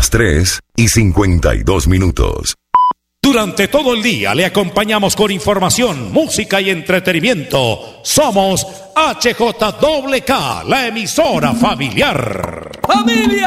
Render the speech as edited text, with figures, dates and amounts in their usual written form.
las 3:52. Durante todo el día le acompañamos con información, música y entretenimiento. Somos HJWK, la emisora familiar. ¡Familia!